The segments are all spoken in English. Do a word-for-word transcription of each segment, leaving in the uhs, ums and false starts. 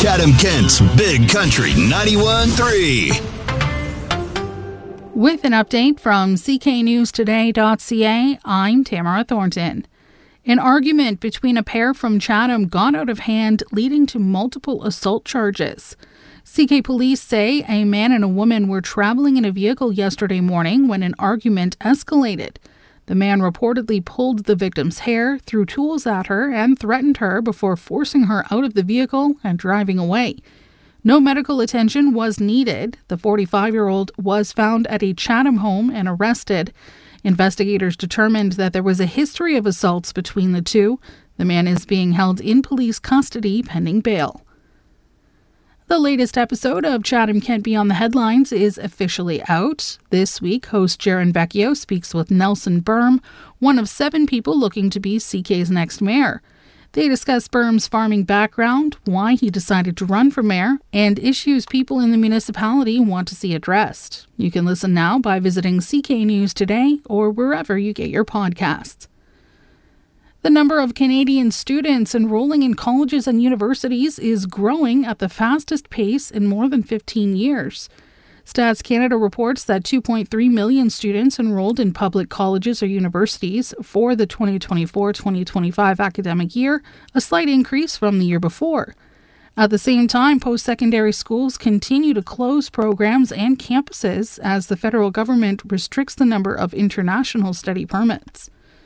Chatham-Kent's Big Country ninety-one point three. With an update from C K News Today dot C A, I'm Tamara Thornton. An argument between a pair from Chatham got out of hand, leading to multiple assault charges. C K police say a man and a woman were traveling in a vehicle yesterday morning when an argument escalated. The man reportedly pulled the victim's hair, threw tools at her, and threatened her before forcing her out of the vehicle and driving away. No medical attention was needed. The forty-five-year-old was found at a Chatham home and arrested. Investigators determined that there was a history of assaults between the two. The man is being held in police custody pending bail. The latest episode of Chatham-Kent Beyond the Headlines is officially out. This week, host Jaron Vecchio speaks with Nelson Berm, one of seven people looking to be C K's next mayor. They discuss Berm's farming background, why he decided to run for mayor, and issues people in the municipality want to see addressed. You can listen now by visiting C K News Today or wherever you get your podcasts. The number of Canadian students enrolling in colleges and universities is growing at the fastest pace in more than fifteen years. Stats Canada reports that two point three million students enrolled in public colleges or universities for the twenty twenty-four twenty twenty-five academic year, a slight increase from the year before. At the same time, post-secondary schools continue to close programs and campuses as the federal government restricts the number of international study permits.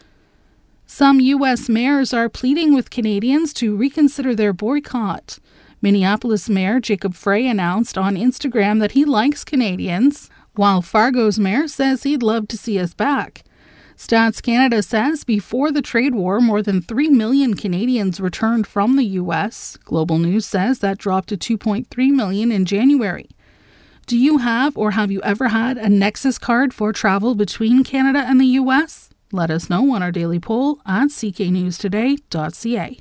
Some U S mayors are pleading with Canadians to reconsider their boycott. Minneapolis Mayor Jacob Frey announced on Instagram that he likes Canadians, while Fargo's mayor says he'd love to see us back. Stats Canada says before the trade war, more than three million Canadians returned from the U S. Global News says that dropped to two point three million in January. Do you have or have you ever had a Nexus card for travel between Canada and the U S? Let us know on our daily poll at C K News Today dot C A.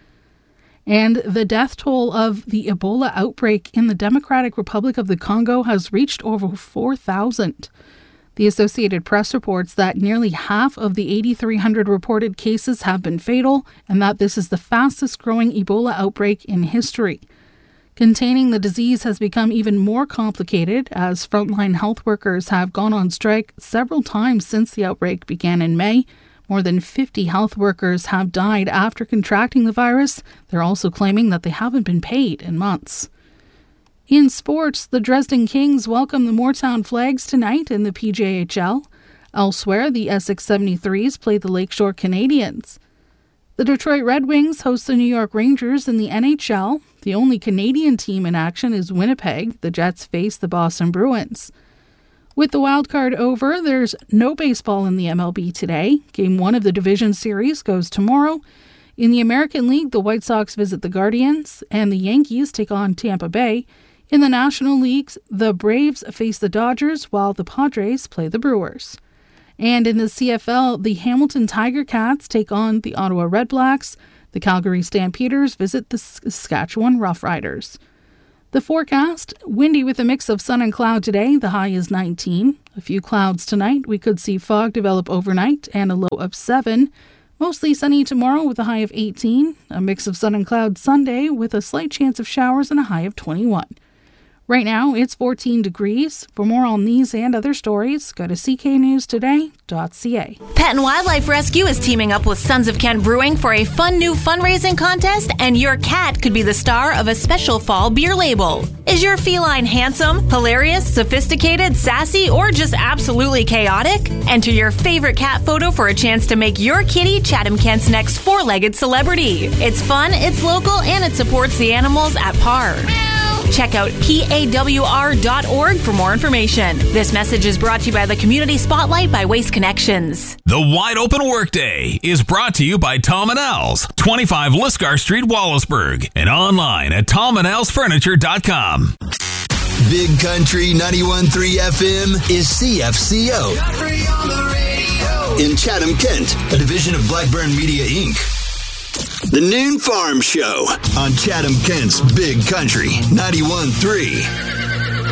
And the death toll of the Ebola outbreak in the Democratic Republic of the Congo has reached over four thousand. The Associated Press reports that nearly half of the eight thousand three hundred reported cases have been fatal, and that this is the fastest growing Ebola outbreak in history. Containing the disease has become even more complicated as frontline health workers have gone on strike several times since the outbreak began in May. More than fifty health workers have died after contracting the virus. They're also claiming that they haven't been paid in months. In sports, the Dresden Kings welcome the Moortown Flags tonight in the P J H L. Elsewhere, the Essex seventy-threes play the Lakeshore Canadians. The Detroit Red Wings host the New York Rangers in the N H L. The only Canadian team in action is Winnipeg. The Jets face the Boston Bruins. With the wild card over, there's no baseball in the M L B today. Game one of the division series goes tomorrow. In the American League, the White Sox visit the Guardians, and the Yankees take on Tampa Bay. In the National Leagues, the Braves face the Dodgers, while the Padres play the Brewers. And in the C F L, the Hamilton Tiger Cats take on the Ottawa Red Blacks. The Calgary Stampeders visit the Saskatchewan Roughriders. The forecast, windy with a mix of sun and cloud today. The high is nineteen. A few clouds tonight. We could see fog develop overnight and a low of seven. Mostly sunny tomorrow with a high of eighteen. A mix of sun and cloud Sunday with a slight chance of showers and a high of twenty-one. Right now, it's fourteen degrees. For more on these and other stories, go to C K News Today dot C A. Pet and Wildlife Rescue is teaming up with Sons of Kent Brewing for a fun new fundraising contest, and your cat could be the star of a special fall beer label. Is your feline handsome, hilarious, sophisticated, sassy, or just absolutely chaotic? Enter your favorite cat photo for a chance to make your kitty Chatham-Kent's next four-legged celebrity. It's fun, it's local, and it supports the animals at par. Check out P A W R dot org for more information. This message is brought to you by the Community Spotlight by Waste Connections. The Wide Open Workday is brought to you by Tom and Al's, twenty-five Lisgar Street, Wallaceburg, and online at tom and als furniture dot com. Big Country ninety-one point three F M is C F C O. In Chatham-Kent, a division of Blackburn Media, Incorporated. The Noon Farm Show on Chatham-Kent's Big Country ninety-one point three.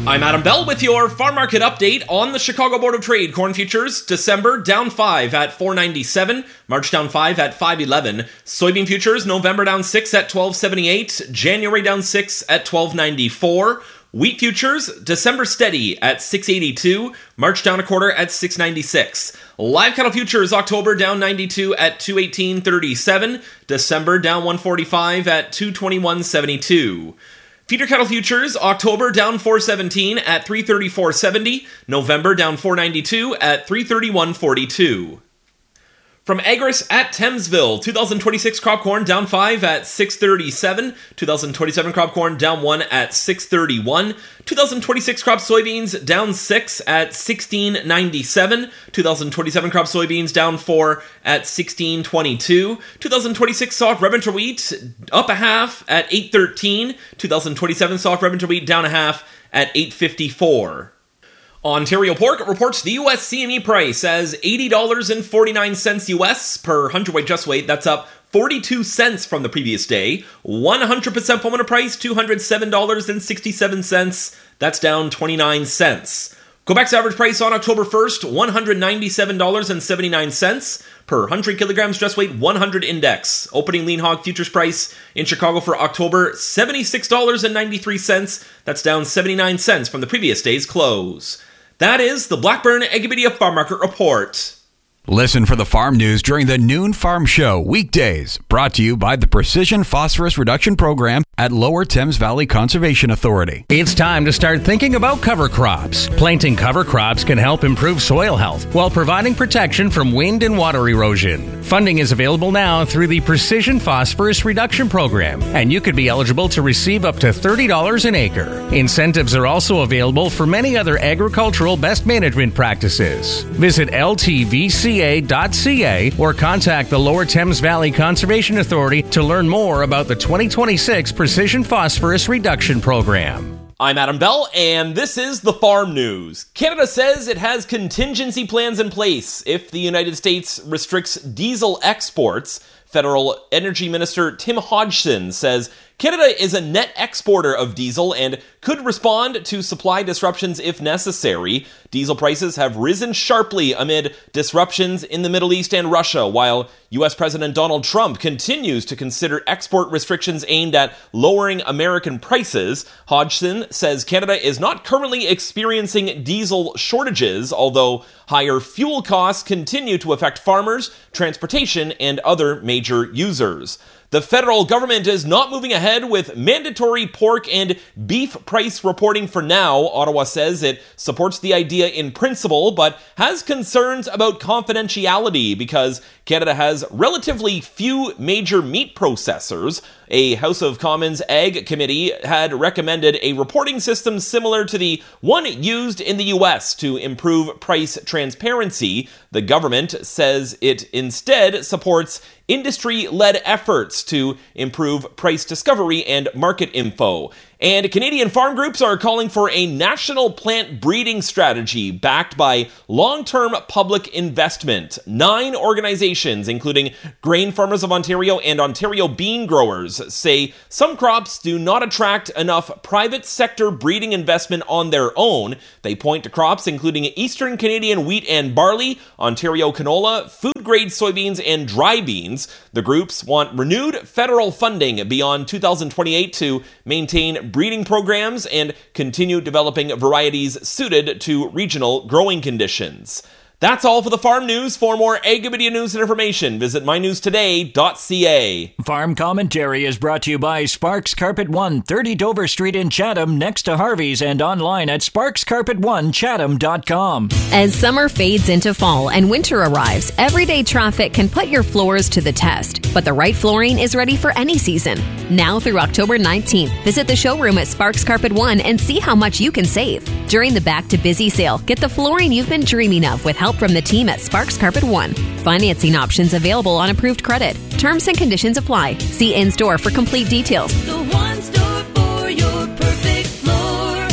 I'm Adam Bell with your farm market update on the Chicago Board of Trade. Corn futures, December down five at four ninety-seven, March down five at five eleven. Soybean futures, November down six at twelve seventy-eight, January down six at twelve ninety-four. Wheat futures, December steady at six eighty-two, March down a quarter at six ninety-six. Live cattle futures, October down ninety-two at two eighteen thirty-seven, December down one forty-five at two twenty-one seventy-two. Feeder cattle futures, October down four seventeen at three thirty-four seventy, November down four ninety-two at three thirty-one forty-two. From Agris at Thamesville, two thousand twenty-six crop corn down five at six thirty-seven, two thousand twenty-seven crop corn down one at six thirty-one, two thousand twenty-six crop soybeans down six at sixteen ninety-seven, two thousand twenty-seven crop soybeans down four at sixteen twenty-two, two thousand twenty-six soft red winter wheat up a half at eight thirteen, two thousand twenty-seven soft red winter wheat down a half at eight fifty-four. Ontario Pork reports the U S C M E price as eighty dollars and forty-nine cents U S per hundredweight just weight. That's up forty-two cents from the previous day. one hundred percent formula price, two hundred seven dollars and sixty-seven cents. That's down twenty-nine cents. Quebec's average price on October first, one hundred ninety-seven dollars and seventy-nine cents per one hundred kilograms just weight, one hundred index. Opening lean hog futures price in Chicago for October, seventy-six dollars and ninety-three cents. That's down seventy-nine cents from the previous day's close. That is the Blackburn Agrimedia Farm Market Report. Listen for the farm news during the Noon Farm Show weekdays, brought to you by the Precision Phosphorus Reduction Program at Lower Thames Valley Conservation Authority. It's time to start thinking about cover crops. Planting cover crops can help improve soil health while providing protection from wind and water erosion. Funding is available now through the Precision Phosphorus Reduction Program, and you could be eligible to receive up to thirty dollars an acre. Incentives are also available for many other agricultural best management practices. Visit L T V C A dot C A or contact the Lower Thames Valley Conservation Authority to learn more about the twenty twenty-six Precision Phosphorus Reduction Program. I'm Adam Bell, and this is the Farm News. Canada says it has contingency plans in place if the United States restricts diesel exports. Federal Energy Minister Tim Hodgson says Canada is a net exporter of diesel and could respond to supply disruptions if necessary. Diesel prices have risen sharply amid disruptions in the Middle East and Russia, while U S President Donald Trump continues to consider export restrictions aimed at lowering American prices. Hodgson says Canada is not currently experiencing diesel shortages, although higher fuel costs continue to affect farmers, transportation, and other major users. The federal government is not moving ahead with mandatory pork and beef price reporting for now. Ottawa says it supports the idea in principle, but has concerns about confidentiality because Canada has relatively few major meat processors. A House of Commons Ag Committee had recommended a reporting system similar to the one used in the U S to improve price transparency. The government says it instead supports industry-led efforts to improve price discovery and market info. And Canadian farm groups are calling for a national plant breeding strategy backed by long-term public investment. Nine organizations, including Grain Farmers of Ontario and Ontario Bean Growers, say some crops do not attract enough private sector breeding investment on their own. They point to crops including Eastern Canadian wheat and barley, Ontario canola, food-grade soybeans, and dry beans. The groups want renewed federal funding beyond two thousand twenty-eight to maintain breeding programs and continue developing varieties suited to regional growing conditions. That's all for the Farm News. For more Agrimedia news and information, visit my news today dot c a. Farm Commentary is brought to you by Sparks Carpet One, thirty Dover Street in Chatham, next to Harvey's, and online at sparks carpet one chatham dot com. As summer fades into fall and winter arrives, everyday traffic can put your floors to the test. But the right flooring is ready for any season. Now through October nineteenth, visit the showroom at Sparks Carpet One and see how much you can save. During the Back to Busy sale, get the flooring you've been dreaming of with help from the team at Sparks Carpet One. Financing options available on approved credit. Terms and conditions apply. See in-store for complete details. The one store for your perfect floor.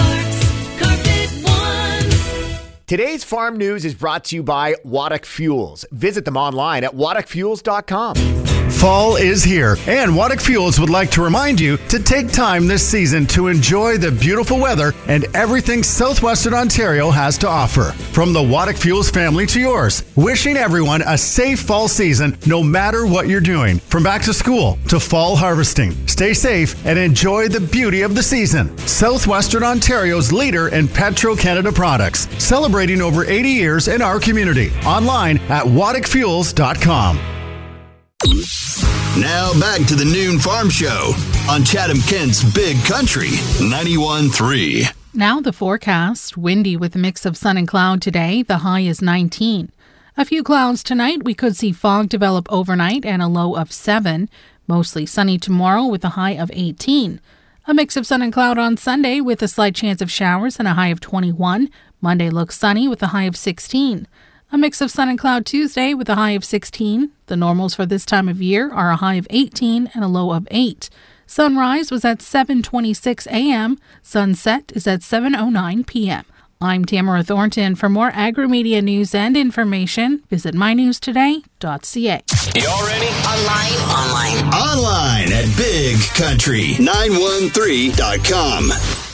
Sparks Carpet One. Today's Farm News is brought to you by Waddock Fuels. Visit them online at waddock fuels dot com. Fall is here, and Waddick Fuels would like to remind you to take time this season to enjoy the beautiful weather and everything southwestern Ontario has to offer. From the Waddick Fuels family to yours, wishing everyone a safe fall season no matter what you're doing. From back to school to fall harvesting. Stay safe and enjoy the beauty of the season. Southwestern Ontario's leader in Petro-Canada products, celebrating over eighty years in our community. Online at waddick fuels dot com. Now back to the Noon Farm Show on Chatham-Kent's Big Country ninety-one point three. Now the forecast. Windy with a mix of sun and cloud today. The high is nineteen. A few clouds tonight. We could see fog develop overnight and a low of seven. Mostly sunny tomorrow with a high of eighteen. A mix of sun and cloud on Sunday with a slight chance of showers and a high of twenty-one. Monday looks sunny with a high of sixteen. A mix of sun and cloud Tuesday with a high of sixteen. The normals for this time of year are a high of eighteen and a low of eight. Sunrise was at seven twenty-six a.m. Sunset is at seven oh nine p.m. I'm Tamara Thornton. For more agri-media news and information, visit my news today dot c a. Y'all ready? Online. Online. Online at big country nine one three dot com.